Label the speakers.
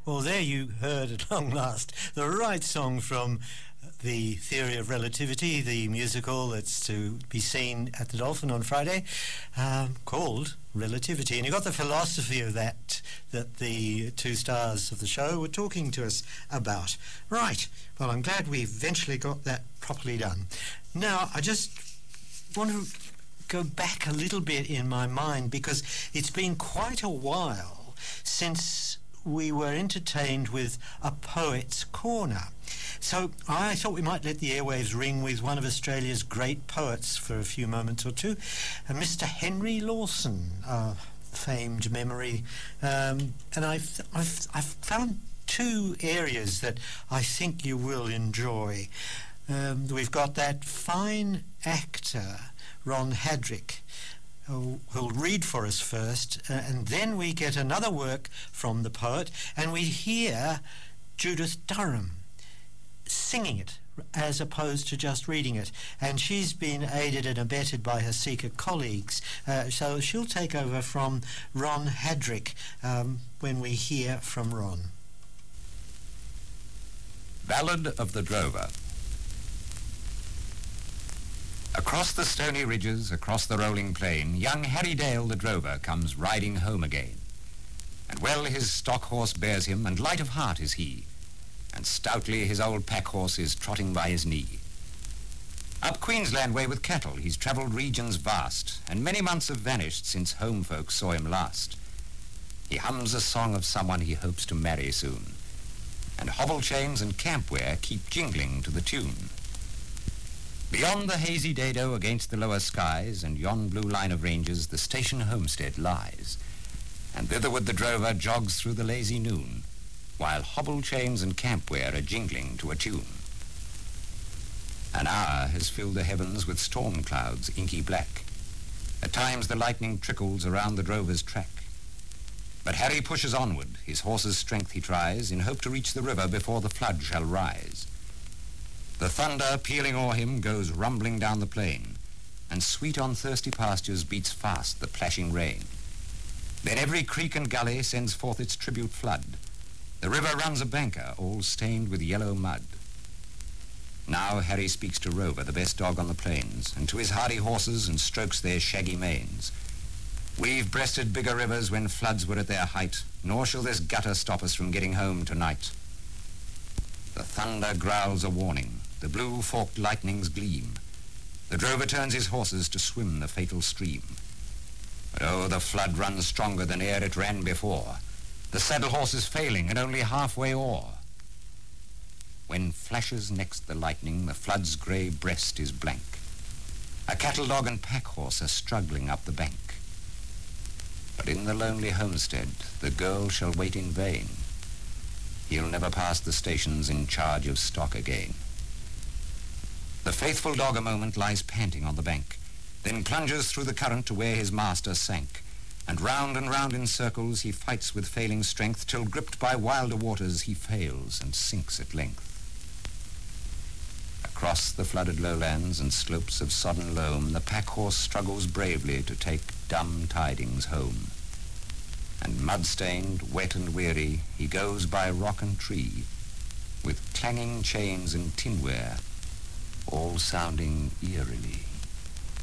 Speaker 1: Well, there you heard at long last the right song from The Theory of Relativity, the musical that's to be seen at the Dolphin on Friday, called Relativity. And you got the philosophy of that the two stars of the show were talking to us about. Right, well, I'm glad we eventually got that properly done. Now, I just want to go back a little bit in my mind, because it's been quite a while since we were entertained with a Poet's Corner. So I thought we might let the airwaves ring with one of Australia's great poets for a few moments or two, Mr. Henry Lawson, famed memory. And I've found two areas that I think you will enjoy. We've got that fine actor, Ron Hadrick, who'll read for us first, and then we get another work from the poet, and we hear Judith Durham singing it as opposed to just reading it. And she's been aided and abetted by her Seeker colleagues, so she'll take over from Ron Hadrick when we hear from Ron.
Speaker 2: Ballad of the Drover. Across the stony ridges, across the rolling plain, young Harry Dale the drover comes riding home again. And well his stock horse bears him, and light of heart is he, and stoutly his old pack horse is trotting by his knee. Up Queensland way with cattle he's travelled regions vast, and many months have vanished since home folk saw him last. He hums a song of someone he hopes to marry soon, and hobble chains and campware keep jingling to the tune. Beyond the hazy dado against the lower skies, and yon blue line of ranges, the station homestead lies. And thitherward the drover jogs through the lazy noon, while hobble chains and campware are jingling to a tune. An hour has filled the heavens with storm clouds inky black. At times the lightning trickles around the drover's track. But Harry pushes onward, his horse's strength he tries, in hope to reach the river before the flood shall rise. The thunder, pealing o'er him, goes rumbling down the plain, and sweet on thirsty pastures beats fast the plashing rain. Then every creek and gully sends forth its tribute flood. The river runs a banker, all stained with yellow mud. Now Harry speaks to Rover, the best dog on the plains, and to his hardy horses, and strokes their shaggy manes. We've breasted bigger rivers when floods were at their height, nor shall this gutter stop us from getting home tonight. The thunder growls a warning, the blue forked lightnings gleam. The drover turns his horses to swim the fatal stream. But oh, the flood runs stronger than e'er it ran before. The saddle horse is failing and only halfway o'er. When flashes next the lightning, the flood's grey breast is blank. A cattle dog and pack horse are struggling up the bank. But in the lonely homestead, the girl shall wait in vain. He'll never pass the stations in charge of stock again. The faithful dog a moment lies panting on the bank, then plunges through the current to where his master sank, and round in circles he fights with failing strength, till gripped by wilder waters he fails and sinks at length. Across the flooded lowlands and slopes of sodden loam, the pack horse struggles bravely to take dumb tidings home. And mud-stained, wet and weary, he goes by rock and tree, with clanging chains and tinware, all sounding eerily.